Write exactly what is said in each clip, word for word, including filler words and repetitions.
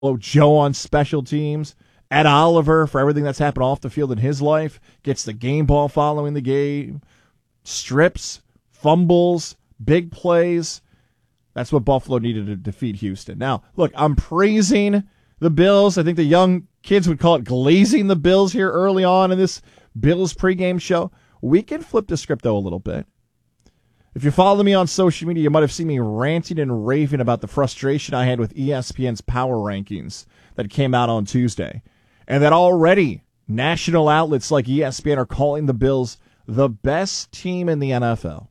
Joe on special teams. Ed Oliver for everything that's happened off the field in his life. Gets the game ball following the game. Strips, fumbles, big plays. That's what Buffalo needed to defeat Houston. Now, look, I'm praising the Bills. I think the young kids would call it glazing the Bills here early on in this Bills pregame show. We can flip the script, though, a little bit. If you follow me on social media, you might have seen me ranting and raving about the frustration I had with E S P N's power rankings that came out on Tuesday. And that already national outlets like E S P N are calling the Bills the best team in the N F L.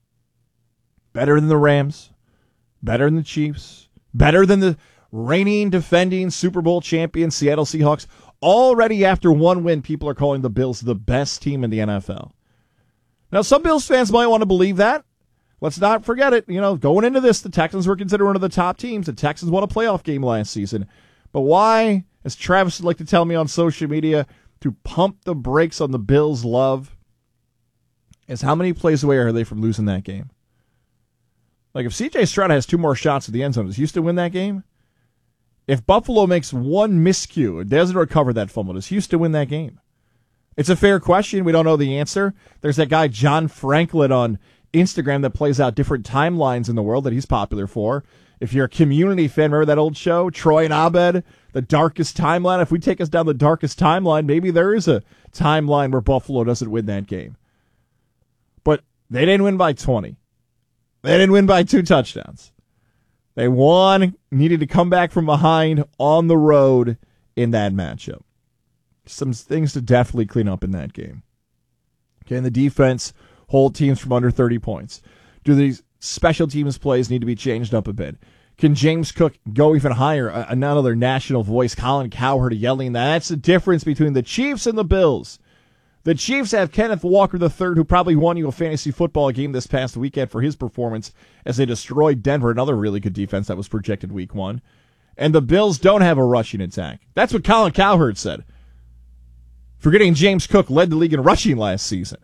Better than the Rams, better than the Chiefs, better than the reigning, defending Super Bowl champion Seattle Seahawks. Already after one win, people are calling the Bills the best team in the N F L. Now, some Bills fans might want to believe that. Let's not forget it. You know, going into this, the Texans were considered one of the top teams. The Texans won a playoff game last season. But why, as Travis would like to tell me on social media, to pump the brakes on the Bills' love is how many plays away are they from losing that game? Like, if C J Stroud has two more shots at the end zone, does Houston win that game? If Buffalo makes one miscue and doesn't recover that fumble, does Houston win that game? It's a fair question. We don't know the answer. There's that guy, John Franklin, on Instagram that plays out different timelines in the world that he's popular for. If you're a Community fan, remember that old show, Troy and Abed, The Darkest Timeline? If we take us down the darkest timeline, maybe there is a timeline where Buffalo doesn't win that game. But they didn't win by twenty. They didn't win by two touchdowns. They won, needed to come back from behind on the road in that matchup. Some things to definitely clean up in that game. Okay, and the defense hold teams from under thirty points. Do these special teams plays need to be changed up a bit? Can James Cook go even higher? Uh, another national voice, Colin Cowherd, yelling that. That's the difference between the Chiefs and the Bills. The Chiefs have Kenneth Walker the third, who probably won you a fantasy football game this past weekend for his performance as they destroyed Denver, another really good defense that was projected week one. And the Bills don't have a rushing attack. That's what Colin Cowherd said. Forgetting James Cook led the league in rushing last season.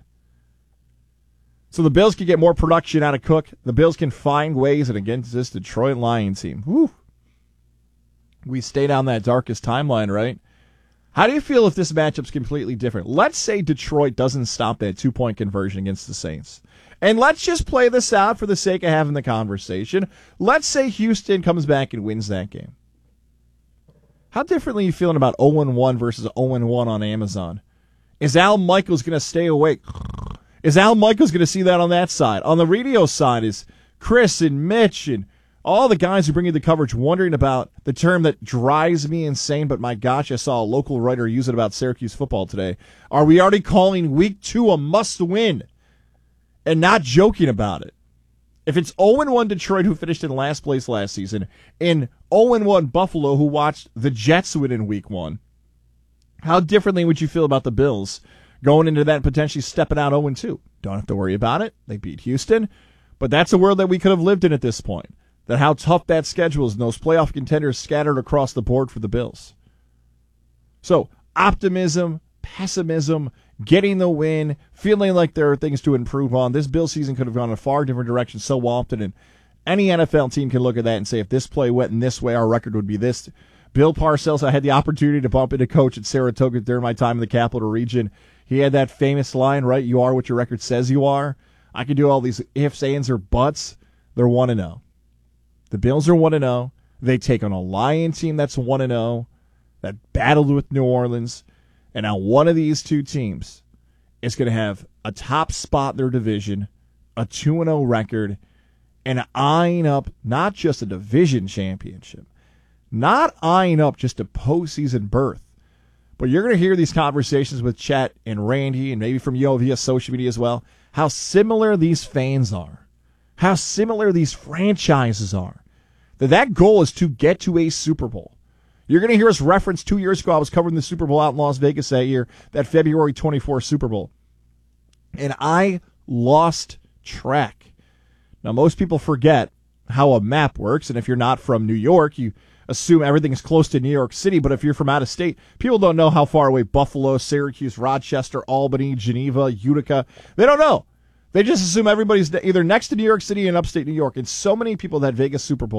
So the Bills can get more production out of Cook. The Bills can find ways, and against this Detroit Lions team, whew, we stay down that darkest timeline, right? How do you feel if this matchup's completely different? Let's say Detroit doesn't stop that two-point conversion against the Saints. And let's just play this out for the sake of having the conversation. Let's say Houston comes back and wins that game. How differently are you feeling about oh and one versus oh and one on Amazon? Is Al Michaels going to stay awake? Is Al Michaels going to see that on that side? On the radio side is Chris and Mitch and all the guys who bring you the coverage wondering about the term that drives me insane, but my gosh, I saw a local writer use it about Syracuse football today. Are we already calling week two a must-win and not joking about it? If it's oh and one Detroit, who finished in last place last season, and oh and one Buffalo, who watched the Jets win in week one, how differently would you feel about the Bills going into that and potentially stepping out oh and two? Don't have to worry about it. They beat Houston. But that's a world that we could have lived in at this point. That how tough that schedule is and those playoff contenders scattered across the board for the Bills. So, optimism, pessimism, getting the win, feeling like there are things to improve on. This Bills season could have gone a far different direction so often, and any N F L team can look at that and say, if this play went in this way, our record would be this. Bill Parcells, I had the opportunity to bump into coach at Saratoga during my time in the Capital Region. He had that famous line, right? You are what your record says you are. I could do all these ifs, ands, or buts. They're one and oh. The Bills are one and oh. They take on a Lion team that's one and oh, that battled with New Orleans. And now one of these two teams is going to have a top spot in their division, a two and oh record, and eyeing up not just a division championship, not eyeing up just a postseason berth, but you're going to hear these conversations with Chet and Randy and maybe from you via social media as well, how similar these fans are, how similar these franchises are. That that goal is to get to a Super Bowl. You're going to hear us reference two years ago, I was covering the Super Bowl out in Las Vegas that year, that February twenty-fourth Super Bowl. And I lost track. Now, most people forget how a map works, and if you're not from New York, you assume everything is close to New York City, but if you're from out of state, people don't know how far away Buffalo, Syracuse, Rochester, Albany, Geneva, Utica, they don't know. They just assume everybody's either next to New York City and upstate New York. And so many people that Vegas Super Bowl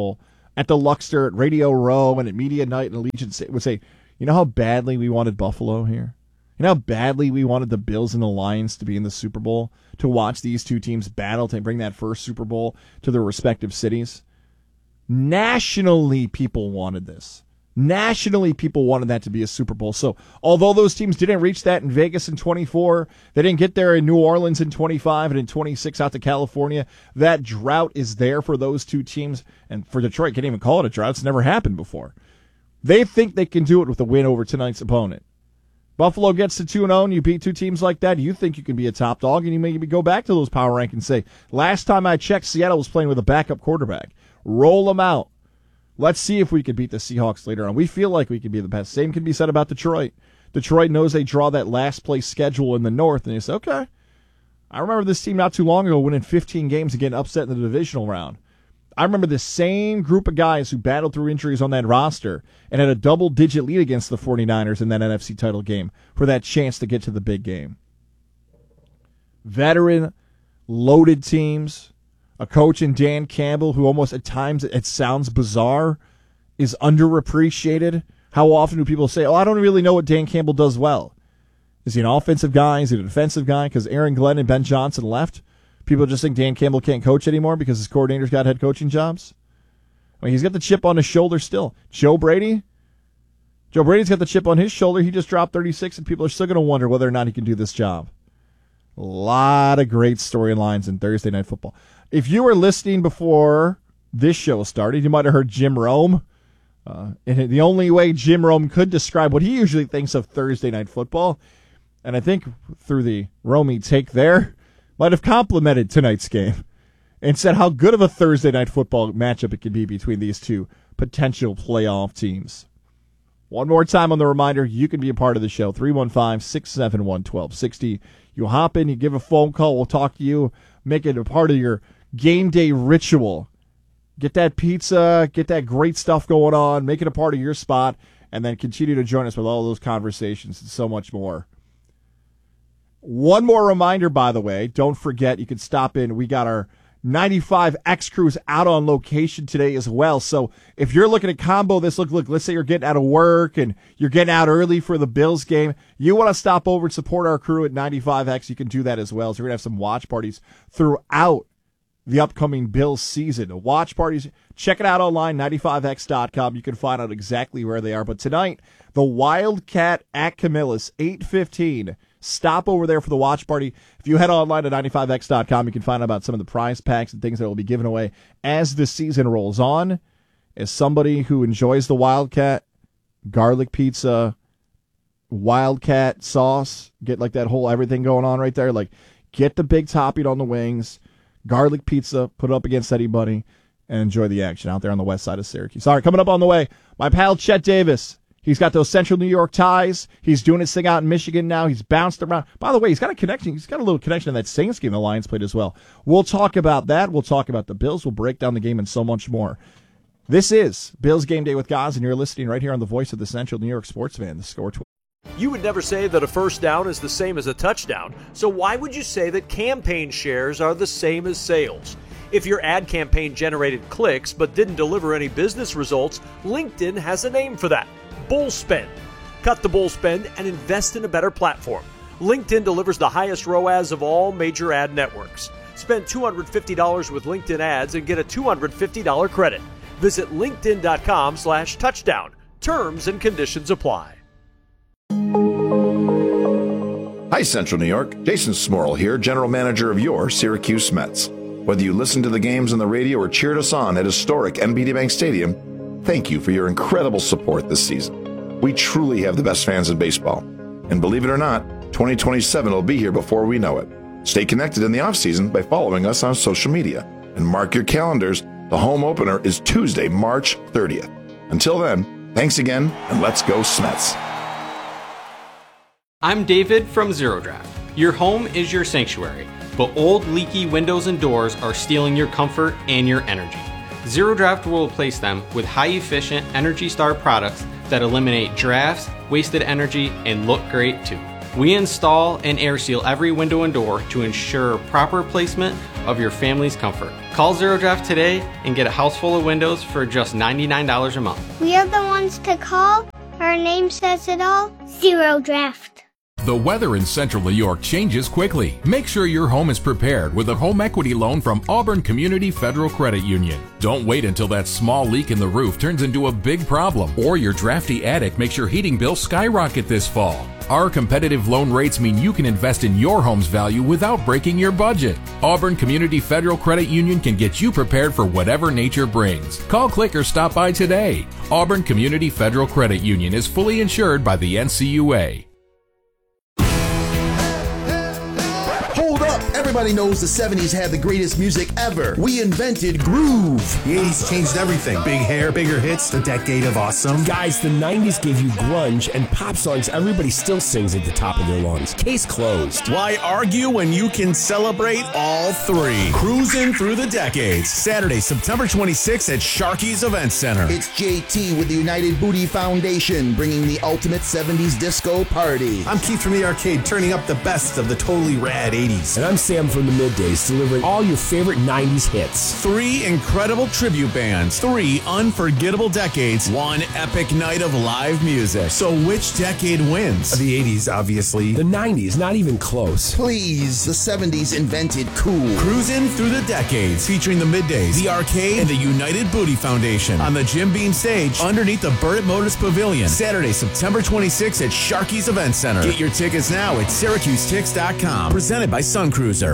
at the Luxor, at Radio Row, and at Media Night and Allegiant would say, you know how badly we wanted Buffalo here? You know how badly we wanted the Bills and the Lions to be in the Super Bowl, to watch these two teams battle to bring that first Super Bowl to their respective cities? Nationally, people wanted this. Nationally, people wanted that to be a Super Bowl. So although those teams didn't reach that in Vegas in twenty-four, they didn't get there in New Orleans in twenty-five, and in twenty-six out to California, that drought is there for those two teams. And for Detroit, can't even call it a drought. It's never happened before. They think they can do it with a win over tonight's opponent. Buffalo gets to two and oh, and you beat two teams like that, you think you can be a top dog, and you maybe go back to those power rankings and say, last time I checked, Seattle was playing with a backup quarterback. Roll them out. Let's see if we can beat the Seahawks later on. We feel like we can be the best. Same can be said about Detroit. Detroit knows they draw that last place schedule in the North, and they say, okay, I remember this team not too long ago winning fifteen games and getting upset in the divisional round. I remember the same group of guys who battled through injuries on that roster and had a double-digit lead against the 49ers in that N F C title game for that chance to get to the big game. Veteran, loaded teams. A coach in Dan Campbell who almost at times, it sounds bizarre, is underappreciated. How often do people say, oh, I don't really know what Dan Campbell does well? Is he an offensive guy? Is he a defensive guy? Because Aaron Glenn and Ben Johnson left. People just think Dan Campbell can't coach anymore because his coordinators got head coaching jobs. I mean, he's got the chip on his shoulder still. Joe Brady? Joe Brady's got the chip on his shoulder. He just dropped thirty-six, and people are still going to wonder whether or not he can do this job. A lot of great storylines in Thursday Night Football. If you were listening before this show started, you might have heard Jim Rome. Uh, and the only way Jim Rome could describe what he usually thinks of Thursday Night Football, and I think through the Romey take there, might have complimented tonight's game and said how good of a Thursday Night Football matchup it could be between these two potential playoff teams. One more time on the reminder, you can be a part of the show, three one five, six seven one, one two six zero. You hop in, you give a phone call, we'll talk to you, make it a part of your game day ritual. Get that pizza, get that great stuff going on, make it a part of your spot, and then continue to join us with all those conversations and so much more. One more reminder, by the way, don't forget, you can stop in. We got our ninety-five X crews out on location today as well. So if you're looking to combo this, look, look, let's say you're getting out of work and you're getting out early for the Bills game. You want to stop over and support our crew at ninety-five X, you can do that as well. So we're going to have some watch parties throughout the upcoming Bills season. Watch parties, check it out online, ninety-five X dot com. You can find out exactly where they are. But tonight, the Wildcat at Camillus, eight fifteen. Stop over there for the watch party. If you head online to ninety-five X dot com, you can find out about some of the prize packs and things that will be given away as the season rolls on. As somebody who enjoys the Wildcat, garlic pizza, Wildcat sauce, get like that whole everything going on right there. Like, get the big topping on the wings, garlic pizza, put it up against anybody, and enjoy the action out there on the west side of Syracuse. All right, coming up on the way, my pal Chet Davis. He's got those Central New York ties. He's doing his thing out in Michigan now. He's bounced around. By the way, he's got a connection. He's got a little connection to that Saints game the Lions played as well. We'll talk about that. We'll talk about the Bills. We'll break down the game and so much more. This is Bills Game Day with Goz, and you're listening right here on the voice of the Central New York sports fan, the Score. You would never say that a first down is the same as a touchdown. So why would you say that campaign shares are the same as sales? If your ad campaign generated clicks but didn't deliver any business results, LinkedIn has a name for that. Bull spend. Cut the bull spend and invest in a better platform. LinkedIn delivers the highest R O A S of all major ad networks. Spend two hundred fifty dollars with LinkedIn ads and get a two hundred fifty dollars credit. Visit linkedin.com slash touchdown. Terms and conditions apply. Hi, Central New York. Jason Smorrell here, General Manager of your Syracuse Mets. Whether you listened to the games on the radio or cheered us on at historic N B T Bank Stadium, thank you for your incredible support this season. We truly have the best fans in baseball. And believe it or not, twenty twenty-seven will be here before we know it. Stay connected in the offseason by following us on social media. And mark your calendars, the home opener is Tuesday, March thirtieth. Until then, thanks again, and let's go Smets. I'm David from Zero Draft. Your home is your sanctuary, but old leaky windows and doors are stealing your comfort and your energy. Zero Draft will replace them with high-efficient Energy Star products that eliminate drafts, wasted energy, and look great too. We install and air seal every window and door to ensure proper placement of your family's comfort. Call Zero Draft today and get a house full of windows for just ninety-nine dollars a month. We are the ones to call. Our name says it all. Zero Draft. The weather in Central New York changes quickly. Make sure your home is prepared with a home equity loan from Auburn Community Federal Credit Union. Don't wait until that small leak in the roof turns into a big problem or your drafty attic makes your heating bill skyrocket this fall. Our competitive loan rates mean you can invest in your home's value without breaking your budget. Auburn Community Federal Credit Union can get you prepared for whatever nature brings. Call, click, or stop by today. Auburn Community Federal Credit Union is fully insured by the N C U A. Hold up! Everybody knows the seventies had the greatest music ever. We invented groove. The eighties changed everything. Big hair, bigger hits, the decade of awesome. Guys, the nineties gave you grunge and pop songs everybody still sings at the top of their lungs. Case closed. Why argue when you can celebrate all three? Cruising through the decades. Saturday, September twenty-sixth at Sharky's Event Center. It's J T with the United Booty Foundation, bringing the ultimate seventies disco party. I'm Keith from the Arcade, turning up the best of the totally rad eighties. And I'm Sam from the Middays, delivering all your favorite nineties hits. Three incredible tribute bands, three unforgettable decades, one epic night of live music. So which decade wins? The eighties, obviously. The nineties, not even close. Please, the seventies invented cool. Cruising through the decades, featuring the Middays, the Arcade, and the United Booty Foundation on the Jim Beam stage underneath the Burt Motors Pavilion. Saturday, September twenty-sixth at Sharky's Event Center. Get your tickets now at Syracuse Tix dot com. Presented by Sun Cruiser.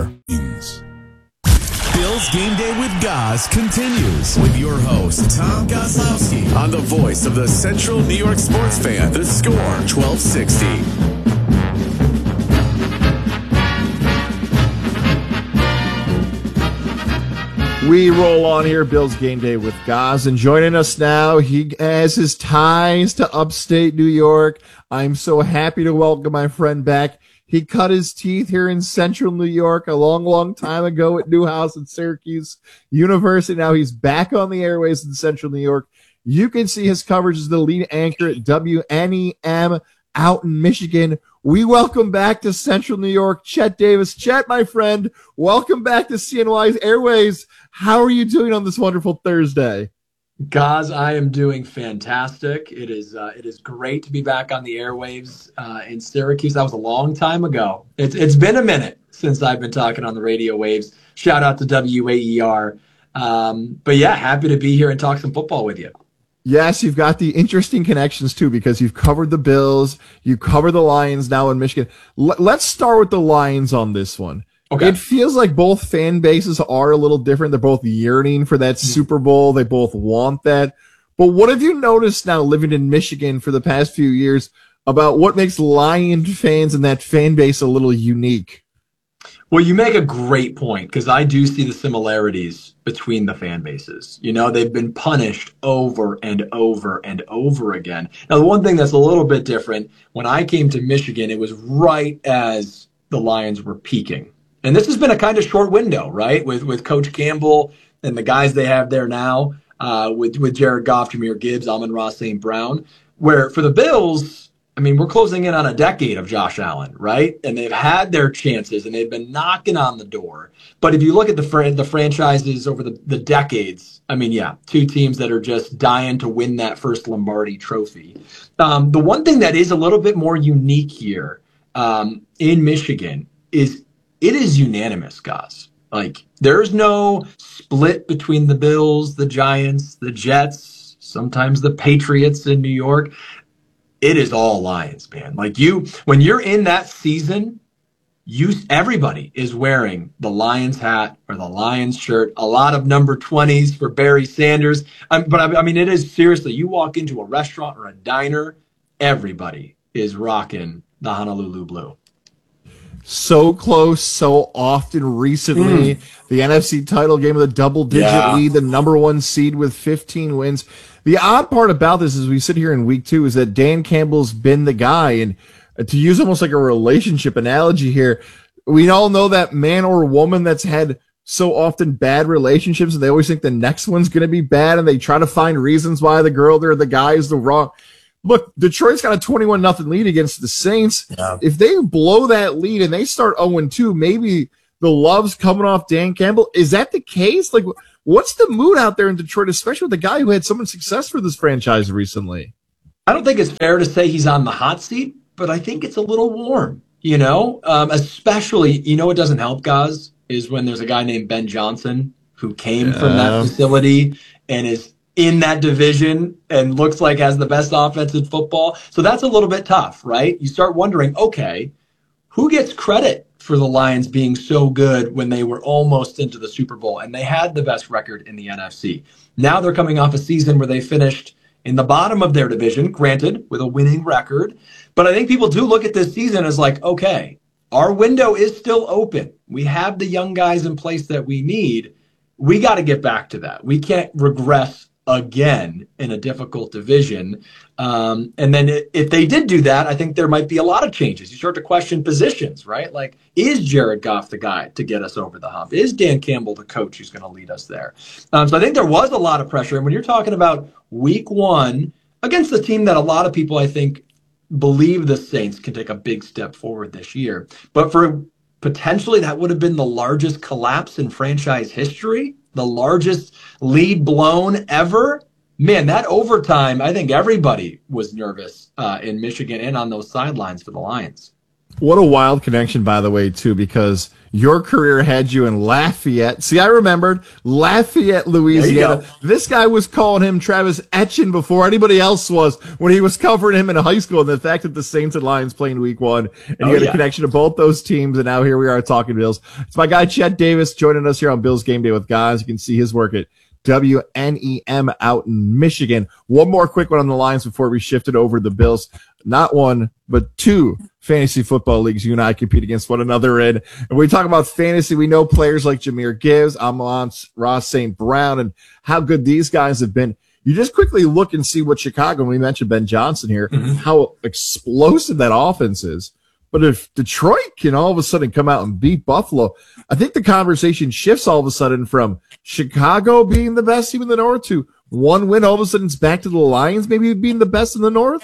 Bill's Game Day with Gaz continues with your host, Tom Gozlowski, on the voice of the Central New York sports fan, The Score, twelve sixty. We roll on here, Bill's Game Day with Gaz, and joining us now, he has his ties to upstate New York. I'm so happy to welcome my friend back. He cut his teeth here in Central New York a long, long time ago at Newhouse at Syracuse University. Now he's back on the airways in Central New York. You can see his coverage as the lead anchor at W N E M out in Michigan. We welcome back to Central New York, Chet Davis. Chet, my friend, welcome back to C N Y's Airways. How are you doing on this wonderful Thursday? Gaz, I am doing fantastic. It is uh, it is great to be back on the airwaves uh, in Syracuse. That was a long time ago. It's it's been a minute since I've been talking on the radio waves. Shout out to W A E R. Um, but yeah, happy to be here and talk some football with you. Yes, you've got the interesting connections too, because you've covered the Bills, you cover the Lions now in Michigan. L- let's start with the Lions on this one. Okay. It feels like both fan bases are a little different. They're both yearning for that Super Bowl. They both want that. But what have you noticed now living in Michigan for the past few years about what makes Lion fans and that fan base a little unique? Well, you make a great point, because I do see the similarities between the fan bases. You know, they've been punished over and over and over again. Now, the one thing that's a little bit different, when I came to Michigan, it was right as the Lions were peaking. And this has been a kind of short window, right, with with Coach Campbell and the guys they have there now, uh, with, with Jared Goff, Jahmyr Gibbs, Amon-Ra Saint Brown, where for the Bills, I mean, we're closing in on a decade of Josh Allen, right? And they've had their chances, and they've been knocking on the door. But if you look at the fr- the franchises over the, the decades, I mean, yeah, two teams that are just dying to win that first Lombardi trophy. Um, the one thing that is a little bit more unique here um, in Michigan is it is unanimous, guys. Like, there's no split between the Bills, the Giants, the Jets, sometimes the Patriots in New York. It is all Lions, man. Like, you, when you're in that season, you, everybody is wearing the Lions hat or the Lions shirt. A lot of number twenties for Barry Sanders. Um, but I, I mean, it is seriously, you walk into a restaurant or a diner, everybody is rocking the Honolulu blue. So close, so often recently. Mm. The N F C title game of the double-digit yeah. lead, the number one seed with fifteen wins. The odd part about this as we sit here in week two is that Dan Campbell's been the guy. And to use almost like a relationship analogy here, we all know that man or woman that's had so often bad relationships, and they always think the next one's going to be bad, and they try to find reasons why the girl or the guy is the wrong. Look, Detroit's got a twenty-one nothing lead against the Saints. Yeah. If they blow that lead and they start oh and two, maybe the love's coming off Dan Campbell. Is that the case? Like, what's the mood out there in Detroit, especially with the guy who had so much success for this franchise recently? I don't think it's fair to say he's on the hot seat, but I think it's a little warm, you know, um, especially, you know, what doesn't help, guys, is when there's a guy named Ben Johnson who came yeah. from that facility and is in that division and looks like has the best offense in football. So that's a little bit tough, right? You start wondering, okay, who gets credit for the Lions being so good when they were almost into the Super Bowl and they had the best record in the N F C? Now they're coming off a season where they finished in the bottom of their division, granted, with a winning record. But I think people do look at this season as like, okay, our window is still open. We have the young guys in place that we need. We got to get back to that. We can't regress again in a difficult division. Um, and then if they did do that, I think there might be a lot of changes. You start to question positions, right? Like, is Jared Goff the guy to get us over the hump? Is Dan Campbell the coach who's going to lead us there? Um, so I think there was a lot of pressure. And when you're talking about week one against the team that a lot of people, I think, believe the Saints can take a big step forward this year. But for potentially that would have been the largest collapse in franchise history, the largest lead blown ever. Man, that overtime, I think everybody was nervous uh, in Michigan and on those sidelines for the Lions. What a wild connection, by the way, too, because your career had you in Lafayette. See, I remembered Lafayette, Louisiana. This guy was calling him Travis Etienne before anybody else was when he was covering him in high school. And the fact that the Saints and Lions playing week one, and oh, you had yeah. a connection to both those teams, and now here we are talking Bills. It's my guy, Chet Davis, joining us here on Bills Game Day with Guys. You can see his work at W N E M out in Michigan. One more quick one on the Lions before we shift it over to the Bills. Not one, but two fantasy football leagues you and I compete against one another in. And when we talk about fantasy, we know players like Jahmyr Gibbs, Amon Ross Saint Brown, and how good these guys have been. You just quickly look and see what Chicago, and we mentioned Ben Johnson here, mm-hmm. how explosive that offense is. But if Detroit can all of a sudden come out and beat Buffalo, I think the conversation shifts all of a sudden from Chicago being the best team in the North to one win. All of a sudden it's back to the Lions maybe being the best in the North.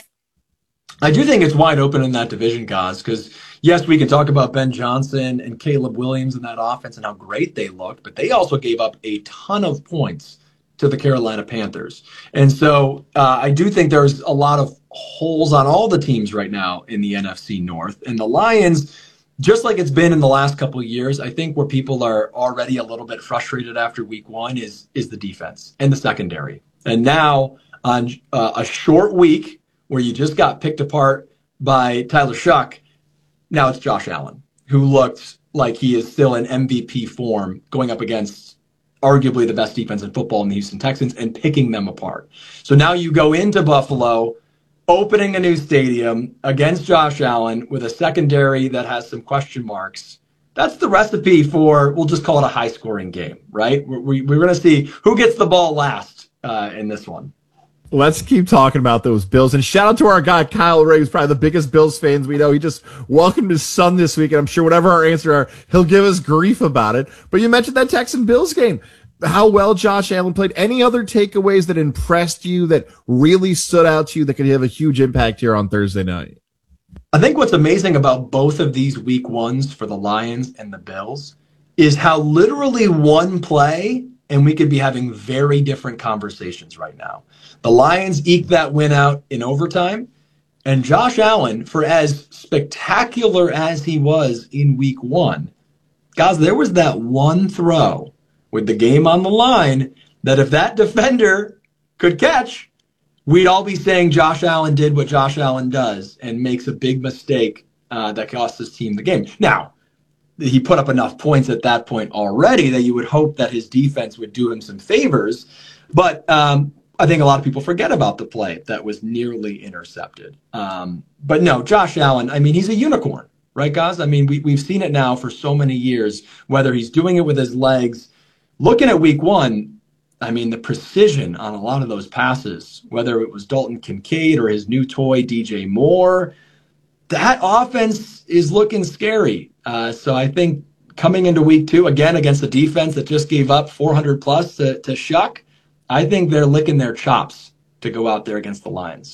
I do think it's wide open in that division, guys, because, yes, we can talk about Ben Johnson and Caleb Williams in that offense and how great they looked, but they also gave up a ton of points to the Carolina Panthers. And so uh, I do think there's a lot of holes on all the teams right now in the N F C North. And the Lions, just like it's been in the last couple of years, I think where people are already a little bit frustrated after week one is, is the defense and the secondary. And now on uh, a short week, where you just got picked apart by Tyler Shuck, now it's Josh Allen, who looked like he is still in M V P form going up against arguably the best defense in football in the Houston Texans and picking them apart. So now you go into Buffalo, opening a new stadium against Josh Allen with a secondary that has some question marks. That's the recipe for, we'll just call it a high-scoring game, right? We, we're going to see who gets the ball last uh, in this one. Let's keep talking about those Bills. And shout out to our guy, Kyle Ray, who's probably the biggest Bills fans we know. He just welcomed his son this week, and I'm sure whatever our answer are, he'll give us grief about it. But you mentioned that Texan Bills game, how well Josh Allen played. Any other takeaways that impressed you, that really stood out to you, that could have a huge impact here on Thursday night? I think what's amazing about both of these week ones for the Lions and the Bills is how literally one play, and we could be having very different conversations right now. The Lions eked that win out in overtime, and Josh Allen, for as spectacular as he was in week one, guys, there was that one throw with the game on the line that if that defender could catch, we'd all be saying Josh Allen did what Josh Allen does and makes a big mistake uh, that costs his team the game. Now, he put up enough points at that point already that you would hope that his defense would do him some favors. But um, I think a lot of people forget about the play that was nearly intercepted. Um, but no, Josh Allen, I mean, he's a unicorn, right, guys? I mean, we, we've seen it now for so many years, whether he's doing it with his legs. Looking at week one, I mean, the precision on a lot of those passes, whether it was Dalton Kincaid or his new toy, D J Moore, that offense is looking scary. Uh, so I think coming into week two, again, against a defense that just gave up four hundred plus to, to Shuck, I think they're licking their chops to go out there against the Lions.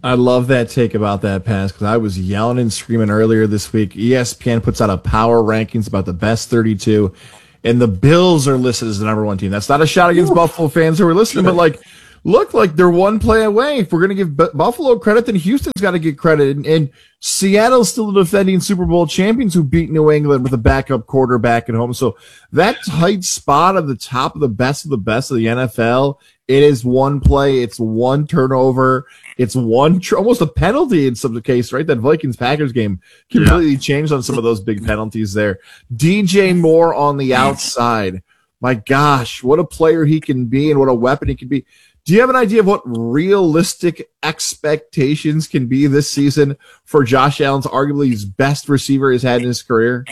I love that take about that pass because I was yelling and screaming earlier this week. E S P N puts out a power rankings about the best thirty-two, and the Bills are listed as the number one team. That's not a shot against Ooh. Buffalo fans who are listening, but like, look, like they're one play away. If we're going to give B- Buffalo credit, then Houston's got to get credit. And, and Seattle's still the defending Super Bowl champions who beat New England with a backup quarterback at home. So that tight spot of the top of the best of the best of the N F L, it is one play. It's one turnover. It's one, tr- almost a penalty in some case, right? That Vikings-Packers game completely yeah. changed on some of those big penalties there. D J Moore on the outside. My gosh, what a player he can be and what a weapon he can be. Do you have an idea of what realistic expectations can be this season for Josh Allen's arguably his best receiver he's had in his career?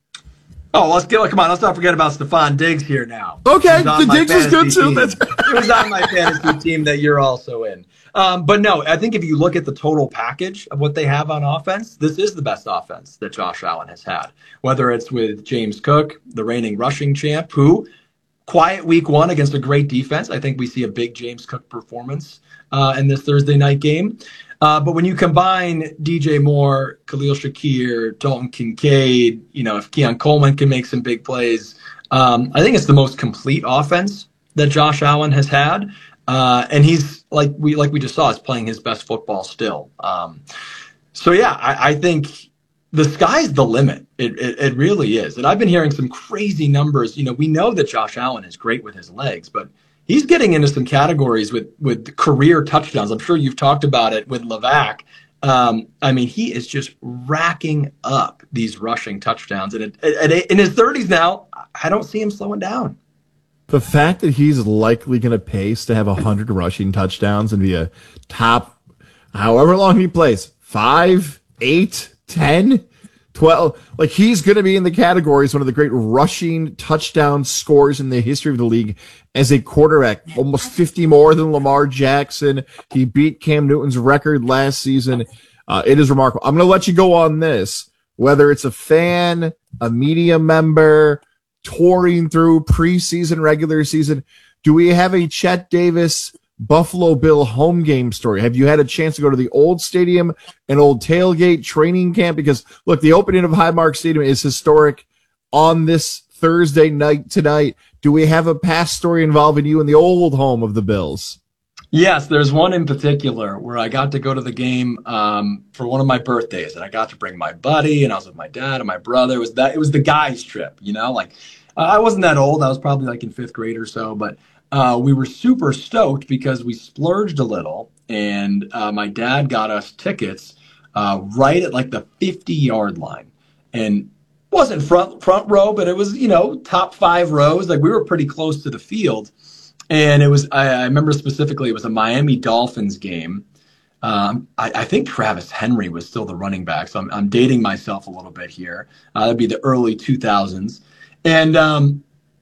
Oh, let's get, come on, let's not forget about Stephon Diggs here now. Okay, the Diggs is good too. That's he was on my fantasy team that you're also in. Um, but no, I think if you look at the total package of what they have on offense, this is the best offense that Josh Allen has had. Whether it's with James Cook, the reigning rushing champ, who quiet week one against a great defense. I think we see a big James Cook performance uh, in this Thursday night game. Uh, but when you combine D J Moore, Khalil Shakir, Dalton Kincaid, you know, if Keon Coleman can make some big plays, um, I think it's the most complete offense that Josh Allen has had. Uh, and he's like we like we just saw, is playing his best football still. Um, so yeah, I, I think the sky's the limit. It, it it really is. And I've been hearing some crazy numbers. You know, we know that Josh Allen is great with his legs, but he's getting into some categories with, with career touchdowns. I'm sure you've talked about it with Levac. Um, I mean, he is just racking up these rushing touchdowns. And it, it, it, in his thirties now, I don't see him slowing down. The fact that he's likely going to pace to have one hundred rushing touchdowns and be a top, however long he plays, five, eight, ten, twelve, like he's going to be in the category as one of the great rushing touchdown scorers in the history of the league as a quarterback, almost fifty more than Lamar Jackson. He beat Cam Newton's record last season. Uh, it is remarkable. I'm going to let you go on this, whether it's a fan, a media member, touring through preseason, regular season. Do we have a Chet Davis Buffalo Bill home game story? Have you had a chance to go to the old stadium and old tailgate training camp? Because look, the opening of Highmark Stadium is historic on this Thursday night tonight. Do we have a past story involving you in the old home of the Bills? Yes, there's one in particular where I got to go to the game um, for one of my birthdays, and I got to bring my buddy, and I was with my dad and my brother. It was that it was the guys' trip, you know. Like uh, I wasn't that old; I was probably like in fifth grade or so. But uh, we were super stoked because we splurged a little, and uh, my dad got us tickets uh, right at like the fifty-yard line, and wasn't front front row, but it was, you know, top five rows. Like we were pretty close to the field. And it was, I, I remember specifically, it was a Miami Dolphins game. Um, I, I think Travis Henry was still the running back. So I'm, I'm dating myself a little bit here. Uh, that'd be the early two thousands. And um,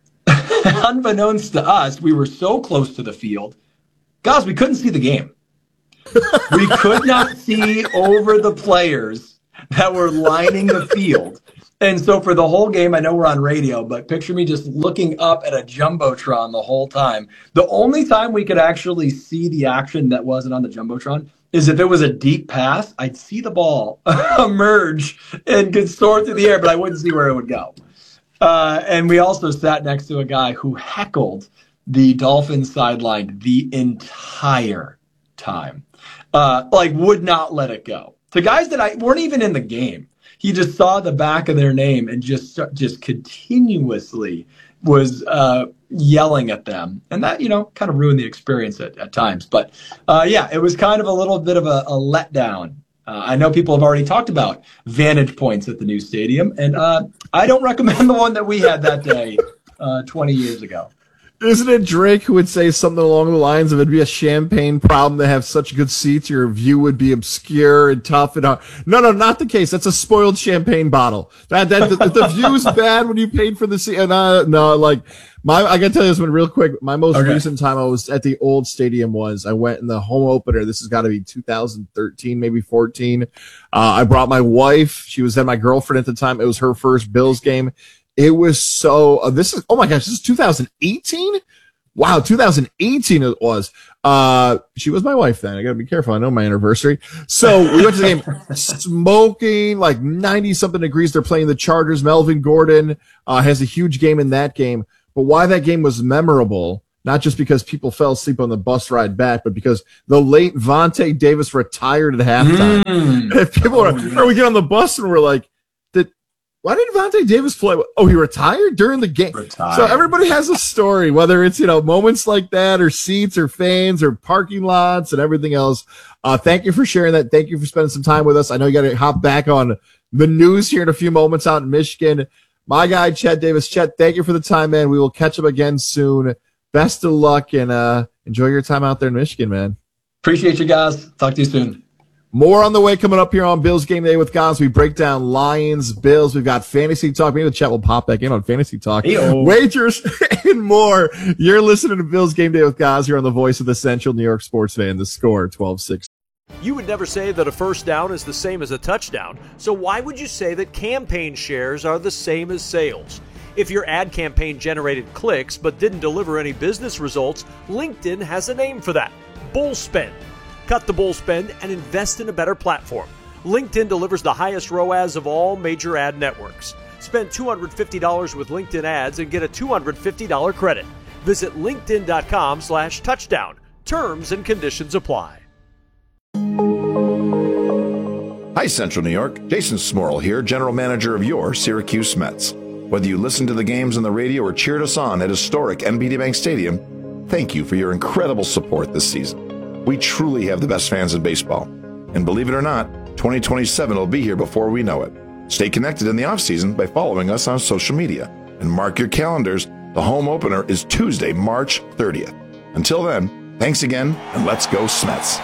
unbeknownst to us, we were so close to the field. Guys, we couldn't see the game. We could not see over the players that were lining the field. And so for the whole game, I know we're on radio, but picture me just looking up at a Jumbotron the whole time. The only time we could actually see the action that wasn't on the Jumbotron is if it was a deep pass. I'd see the ball emerge and could soar through the air, but I wouldn't see where it would go. Uh, and we also sat next to a guy who heckled the Dolphins sideline the entire time. Uh, like, would not let it go. To guys that I weren't even in the game. He just saw the back of their name and just just continuously was uh, yelling at them. And that, you know, kind of ruined the experience at, at times. But, uh, yeah, it was kind of a little bit of a, a letdown. Uh, I know people have already talked about vantage points at the new stadium, and uh, I don't recommend the one that we had that day uh, twenty years ago. Isn't it Drake who would say something along the lines of it'd be a champagne problem to have such good seats, your view would be obscure and tough and hard. No, no, not the case. That's a spoiled champagne bottle. That that the, the view's bad when you paid for the seat. And uh, no, like my I gotta tell you this one real quick. My most okay. recent time I was at the old stadium was I went in the home opener. This has got to be two thousand thirteen, maybe fourteen. Uh, I brought my wife. She was then my girlfriend at the time. It was her first Bills game. It was so, uh, this is, oh my gosh, this is two thousand eighteen? Wow, two thousand eighteen it was. Uh, she was my wife then. I gotta be careful. I know my anniversary. So we went to the game smoking like ninety something degrees. They're playing the Chargers. Melvin Gordon, uh, has a huge game in that game. But why that game was memorable, not just because people fell asleep on the bus ride back, but because the late Vontae Davis retired at halftime. Mm. And people are, or we get on the bus and we're like, why did Vontae Davis play? Oh, he retired during the game. Retired. So everybody has a story, whether it's, you know, moments like that or seats or fans or parking lots and everything else. Uh, thank you for sharing that. Thank you for spending some time with us. I know you got to hop back on the news here in a few moments out in Michigan. My guy, Chet Davis. Chet, thank you for the time, man. We will catch up again soon. Best of luck and uh, enjoy your time out there in Michigan, man. Appreciate you guys. Talk to you soon. More on the way coming up here on Bills Game Day with Goz. We break down Lions, Bills. We've got Fantasy Talk. Maybe the chat will pop back in on Fantasy Talk. Hey-o. Wagers and more. You're listening to Bills Game Day with Goz here on the voice of the Central New York sports fan. The Score, twelve six. You would never say that a first down is the same as a touchdown, so why would you say that campaign shares are the same as sales? If your ad campaign generated clicks but didn't deliver any business results, LinkedIn has a name for that: bull spend. Cut the bull spend and invest in a better platform. LinkedIn delivers the highest R O A S of all major ad networks. Spend two hundred fifty dollars with LinkedIn ads and get a two hundred fifty dollars credit. Visit linkedin.com slash touchdown. Terms and conditions apply. Hi, Central New York. Jason Smorl here, General Manager of your Syracuse Mets. Whether you listened to the games on the radio or cheered us on at historic N B T Bank Stadium, thank you for your incredible support this season. We truly have the best fans in baseball. And believe it or not, twenty twenty-seven will be here before we know it. Stay connected in the offseason by following us on social media. And mark your calendars, the home opener is Tuesday, March thirtieth. Until then, thanks again, and let's go Smets.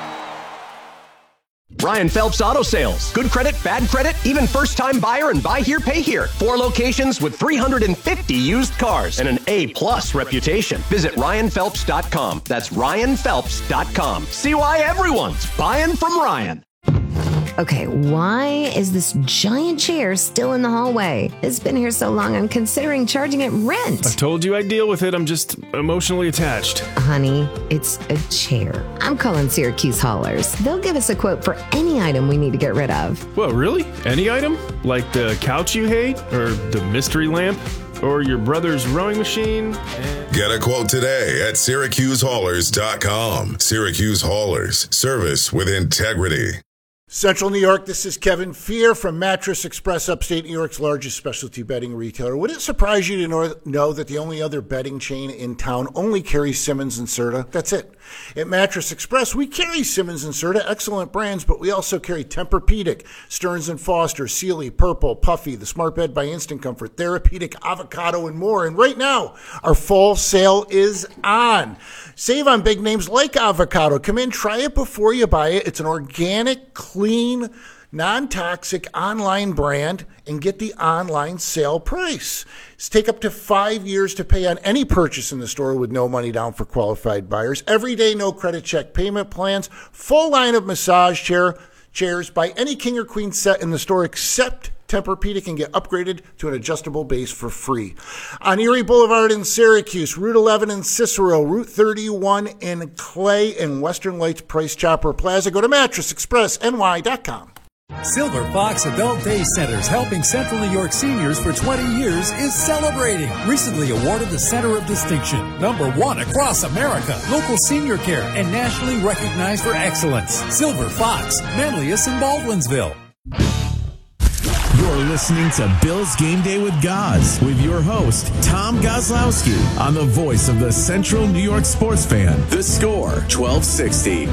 Ryan Phelps Auto Sales. Good credit, bad credit, even first-time buyer and buy here, pay here. Four locations with three hundred fifty used cars and an A-plus reputation. Visit ryan phelps dot com. That's ryan phelps dot com. See why everyone's buying from Ryan. Okay, why is this giant chair still in the hallway? It's been here so long, I'm considering charging it rent. I told you I'd deal with it. I'm just emotionally attached. Honey, it's a chair. I'm calling Syracuse Haulers. They'll give us a quote for any item we need to get rid of. Whoa, really? Any item? Like the couch you hate? Or the mystery lamp? Or your brother's rowing machine? Get a quote today at syracuse haulers dot com. Syracuse Haulers. Service with integrity. Central New York, this is Kevin Fear from Mattress Express, upstate New York's largest specialty bedding retailer. Would it surprise you to know, know that the only other bedding chain in town only carries Simmons and Serta? That's it. At Mattress Express, we carry Simmons and Serta, excellent brands, but we also carry Tempur-Pedic, Stearns and Foster, Sealy, Purple, Puffy, the Smart Bed by Instant Comfort, Therapeutic, Avocado, and more. And right now, our fall sale is on. Save on big names like Avocado. Come in, try it before you buy it. It's an organic, clean, non-toxic online brand, and get the online sale price. It's take up to five years to pay on any purchase in the store with no money down for qualified buyers. Everyday no credit check payment plans. Full line of massage chair chairs. Buy any king or queen set in the store except Tempur-Pedic and get upgraded to an adjustable base for free. On Erie Boulevard in Syracuse, Route eleven in Cicero, Route thirty-one in Clay, and Western Lights Price Chopper Plaza. Go to mattress express n y dot com. Silver Fox Adult Day Centers, helping Central New York seniors for twenty years, is celebrating. Recently awarded the Center of Distinction, number one across America, local senior care, and nationally recognized for excellence. Silver Fox, Manlius and Baldwinsville. You're listening to Bills Game Day with Goz, with your host, Tom Gozlowski, on the voice of the Central New York sports fan. The Score, twelve sixty.